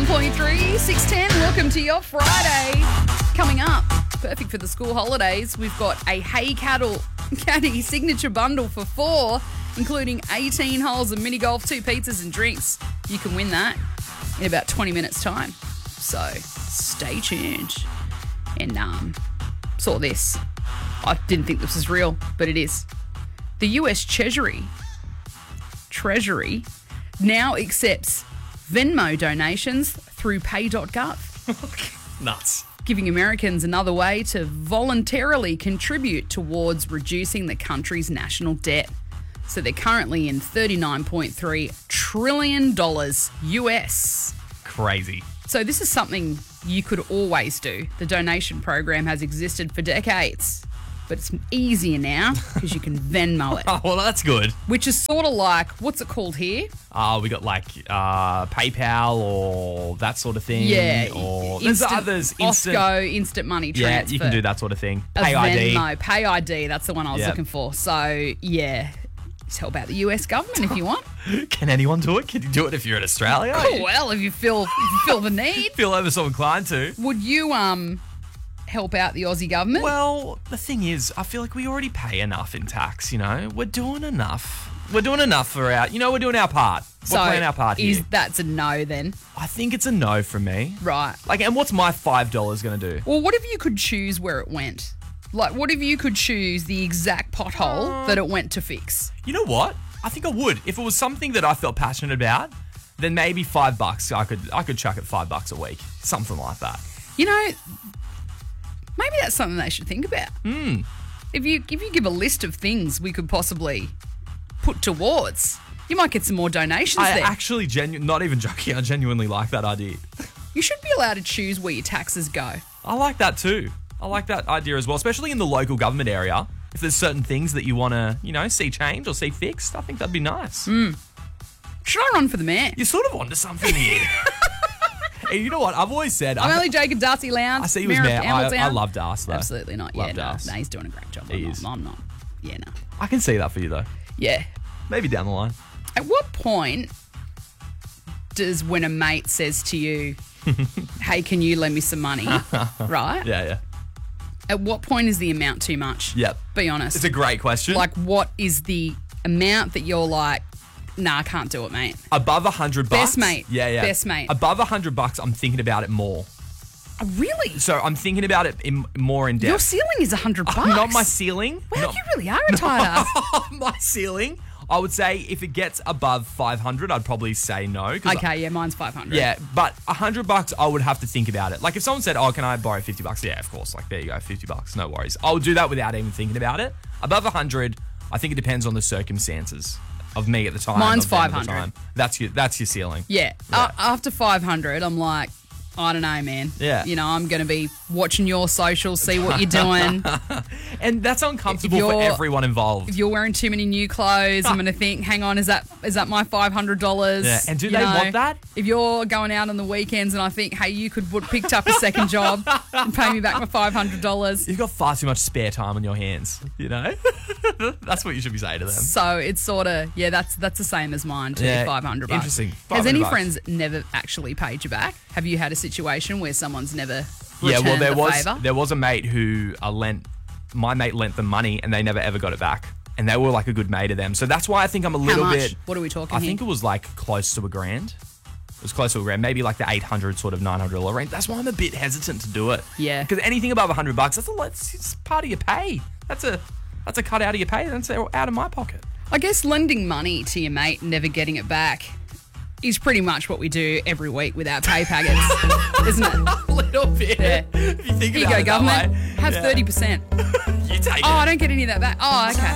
91.3, 610. Welcome to your Friday. Coming up, perfect for the school holidays, we've got a Hey Caddy signature bundle for 4, including 18 holes of mini golf, 2 pizzas and drinks. You can win that in about 20 minutes' time. So stay tuned. And saw this. I didn't think this was real, but it is. The US Treasury now accepts Venmo donations through pay.gov. Nuts. Giving Americans another way to voluntarily contribute towards reducing the country's national debt. So they're currently in $39.3 trillion US. Crazy. So this is something you could always do. The donation program has existed for decades, but it's easier now because you can Venmo it. Oh, well, that's good. Which is sort of like, what's it called here? We got like PayPal or that sort of thing. Yeah. Or there's others. Osco, instant money transfer. Yeah, you can do that sort of thing. Pay ID. Venmo, Pay ID, that's the one I was looking for. So, yeah, just help out the US government if you want. Can anyone do it? Can you do it if you're in Australia? Oh, well, if you feel the need. Feel ever so inclined to. Would you help out the Aussie government? Well, the thing is, I feel like we already pay enough in tax, you know? We're doing enough. We're doing enough for we're doing our part. We're playing our part here. That's a no then? I think it's a no from me. Right. Like, and what's my $5 going to do? Well, what if you could choose where it went? Like, what if you could choose the exact pothole that it went to fix? You know what? I think I would. If it was something that I felt passionate about, then maybe $5. I could chuck it $5 a week. Something like that. You know, maybe that's something they should think about. If you give a list of things we could possibly put towards, you might get some more donations I there. actually, not even joking, I genuinely like that idea. You should be allowed to choose where your taxes go. I like that too. I like that idea as well, especially in the local government area. If there's certain things that you want to, see change or see fixed, I think that'd be nice. Should I run for the mayor? You're sort of onto something here. Hey, you know what? I've always said... I'm only joking, Darcy Lowndes. I see you as mayor. I love Darcy, though. Absolutely not. Love Yeah, Darcy. no, he's doing a great job. He is. I'm not. Yeah, no. I can see that for you, though. Yeah. Maybe down the line. At what point does when a mate says to you, hey, can you lend me some money? Right? Yeah. At what point is the amount too much? Yep. Be honest. It's a great question. Like, what is the amount that you're like, nah, I can't do it, mate? Above $100. Best mate. Yeah. Best mate. Above $100, I'm thinking about it more. Oh, really? So I'm thinking about it more in depth. Your ceiling is $100. Not my ceiling. Wow, you really are a tight ass. My ceiling. I would say if it gets above 500, I'd probably say no. Okay, yeah, mine's 500. Yeah, but $100, I would have to think about it. Like if someone said, "Oh, can I borrow $50?" Yeah, of course. Like there you go, $50, no worries. I'll do that without even thinking about it. Above 100, I think it depends on the circumstances of me at the time. Mine's of them at the 500. time. That's your ceiling. Yeah. After 500, I'm like, I don't know, man. Yeah. You know, I'm going to be watching your socials, see what you're doing. And that's uncomfortable for everyone involved. If you're wearing too many new clothes, I'm going to think, hang on, is that my $500? Yeah. And do they want that? If you're going out on the weekends and I think, hey, you could have picked up a second job and pay me back my $500. You've got far too much spare time on your hands, you know? That's what you should be saying to them. So it's sort of, that's the same as mine too, Yeah, $500. interesting. Has any $500. friends never actually paid you back? Have you had a situation where someone's never Yeah, well, returned the favour? there was a mate who my mate lent them money and they never ever got it back. And they were like a good mate of them. So that's why I think I'm a little How much? bit... What are we talking I here? think it was like close to $1,000. It was close to $1,000, maybe like the 800 sort of $900 range. That's why I'm a bit hesitant to do it. Yeah. Because anything above $100, it's part of your pay. That's a cut out of your pay. That's out of my pocket. I guess lending money to your mate and never getting it back is pretty much what we do every week with our pay packets, isn't it? A little bit. Yeah. If you think Here you about go, it government. that way. Have Yeah. 30%. You take it. Oh, I don't get any of that back. Oh, okay.